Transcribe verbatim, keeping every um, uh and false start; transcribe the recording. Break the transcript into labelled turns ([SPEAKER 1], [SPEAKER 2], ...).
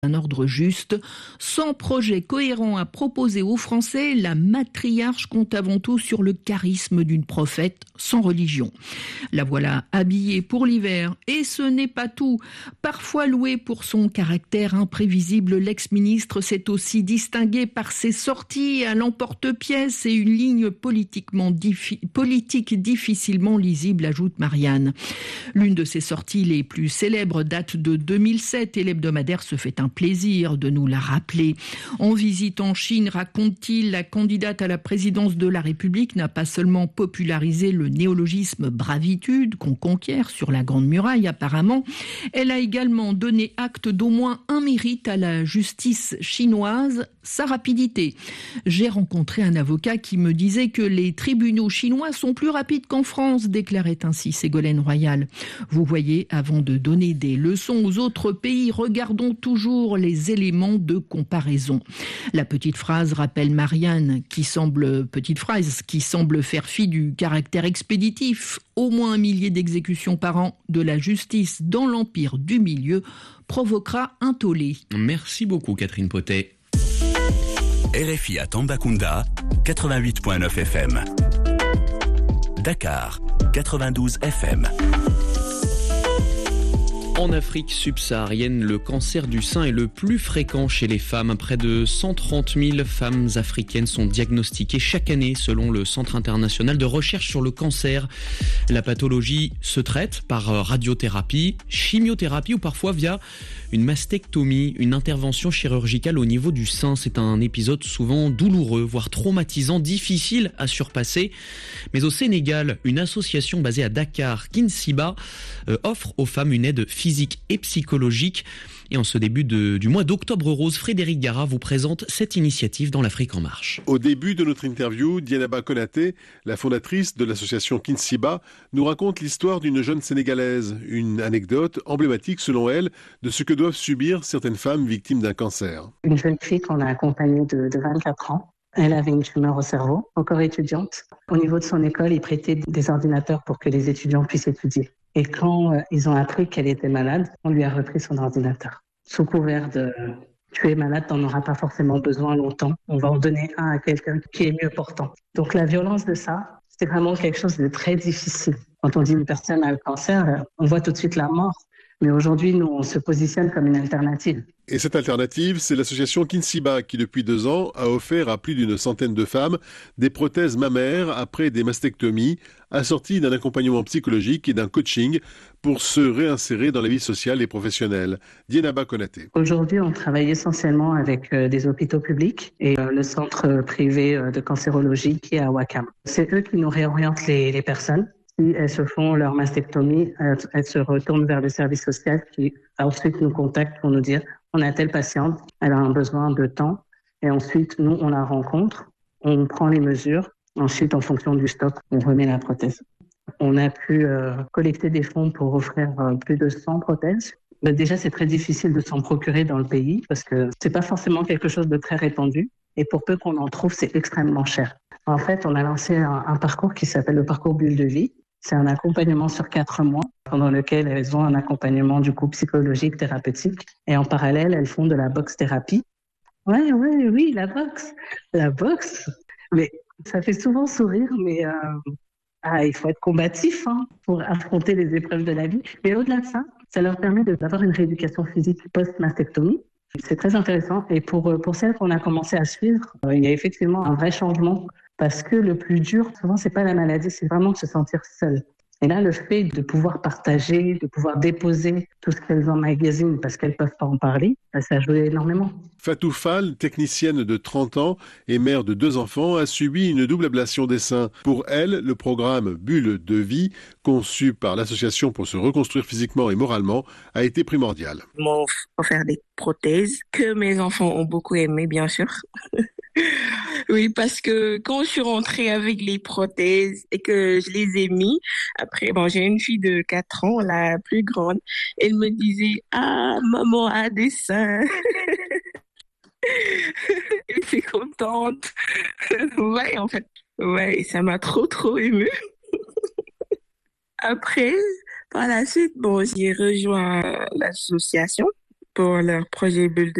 [SPEAKER 1] Un ordre juste, sans projet cohérent à proposer aux Français, la matriarche compte avant tout sur le charisme d'une prophète sans religion. La voilà habillée pour l'hiver, et ce n'est pas tout. Parfois louée pour son caractère imprévisible, l'ex-ministre s'est aussi distinguée par ses sorties à l'emporte-pièce et une ligne politiquement diffi- politique difficilement lisible, ajoute Marianne. L'une de ses sorties les plus célèbres date de deux mille sept et l'hebdomadaire se fait un plaisir de nous la rappeler. En visite en Chine, raconte-t-il, la candidate à la présidence de la République n'a pas seulement popularisé le néologisme bravitude qu'on conquiert sur la Grande Muraille apparemment, elle a également donné acte d'au moins un mérite à la justice chinoise, sa rapidité. J'ai rencontré un avocat qui me disait que les tribunaux chinois sont plus rapides qu'en France, déclarait ainsi Ségolène Royal. Vous voyez, avant de donner des leçons aux autres pays, regardons toujours les éléments de comparaison. La petite phrase rappelle Marianne, qui semble, petite phrase qui semble faire fi du caractère expéditif. Au moins un millier d'exécutions par an de la justice dans l'empire du milieu provoquera un tollé.
[SPEAKER 2] Merci beaucoup Catherine Potet.
[SPEAKER 3] R F I à Tambacounda, quatre-vingt-huit virgule neuf F M. Dakar, quatre-vingt-douze F M.
[SPEAKER 2] En Afrique subsaharienne, le cancer du sein est le plus fréquent chez les femmes. Près de cent trente mille femmes africaines sont diagnostiquées chaque année selon le Centre international de recherche sur le cancer. La pathologie se traite par radiothérapie, chimiothérapie ou parfois via une mastectomie, une intervention chirurgicale au niveau du sein. C'est un épisode souvent douloureux, voire traumatisant, difficile à surpasser. Mais au Sénégal, une association basée à Dakar, Kinsiba, euh, offre aux femmes une aide physique et psychologique. Et en ce début de, du mois d'Octobre Rose, Frédéric Gara vous présente cette initiative dans l'Afrique en marche.
[SPEAKER 4] Au début de notre interview, Dienaba Konaté, la fondatrice de l'association Kinsiba, nous raconte l'histoire d'une jeune Sénégalaise. Une anecdote emblématique selon elle de ce que doivent subir certaines femmes victimes d'un cancer.
[SPEAKER 5] Une jeune fille qu'on a accompagnée de, de vingt-quatre ans. Elle avait une tumeur au cerveau, encore étudiante. Au niveau de son école, ils prêtaient des ordinateurs pour que les étudiants puissent étudier. Et quand euh, ils ont appris qu'elle était malade, on lui a repris son ordinateur. Sous couvert de « tu es malade, t'en auras pas forcément besoin longtemps, on va en donner un à quelqu'un qui est mieux portant ». Donc la violence de ça, c'est vraiment quelque chose de très difficile. Quand on dit une personne a le cancer, on voit tout de suite la mort. Mais aujourd'hui, nous, on se positionne comme une alternative.
[SPEAKER 4] Et cette alternative, c'est l'association Kinsiba qui, depuis deux ans, a offert à plus d'une centaine de femmes des prothèses mammaires après des mastectomies, assorties d'un accompagnement psychologique et d'un coaching pour se réinsérer dans la vie sociale et professionnelle. Dienaba Konaté.
[SPEAKER 5] Aujourd'hui, on travaille essentiellement avec euh, des hôpitaux publics et euh, le centre privé euh, de cancérologie qui est à Ouakam. C'est eux qui nous réorientent les, les personnes. Si elles se font leur mastectomie, elles, elles se retournent vers le service social qui ensuite nous contacte pour nous dire on a telle patiente, elle a un besoin de temps et ensuite nous on la rencontre, on prend les mesures, ensuite en fonction du stock, on remet la prothèse. On a pu euh, collecter des fonds pour offrir euh, plus de cent prothèses. Mais déjà c'est très difficile de s'en procurer dans le pays parce que c'est pas forcément quelque chose de très répandu et pour peu qu'on en trouve c'est extrêmement cher. En fait on a lancé un, un parcours qui s'appelle le parcours Bulle de vie. C'est un accompagnement sur quatre mois pendant lequel elles ont un accompagnement du coup psychologique, thérapeutique. Et en parallèle, elles font de la boxe thérapie. Ouais, ouais, oui, la boxe. La boxe. Mais ça fait souvent sourire, mais euh, ah, il faut être combatif hein, pour affronter les épreuves de la vie. Mais au-delà de ça, ça leur permet d'avoir une rééducation physique post-mastectomie. C'est très intéressant. Et pour, pour celles qu'on a commencé à suivre, euh, il y a effectivement un vrai changement. Parce que le plus dur, souvent, c'est pas la maladie, c'est vraiment de se sentir seul. Et là, le fait de pouvoir partager, de pouvoir déposer tout ce qu'elles emmagasinent parce qu'elles peuvent pas en parler, ça a joué énormément.
[SPEAKER 4] Fatou Fall, technicienne de trente ans et mère de deux enfants, a subi une double ablation des seins. Pour elle, le programme Bulle de vie, conçu par l'association pour se reconstruire physiquement et moralement, a été primordial.
[SPEAKER 6] Ils m'ont offert des prothèses que mes enfants ont beaucoup aimé, bien sûr. Oui, parce que quand je suis rentrée avec les prothèses et que je les ai mis, après, bon, j'ai une fille de quatre ans, la plus grande, elle me disait « Ah, maman a des seins !» Elle était contente. Ouais, en fait, ouais, ça m'a trop, trop émue. Après, par la suite, bon, j'ai rejoint l'association pour leur projet Bulle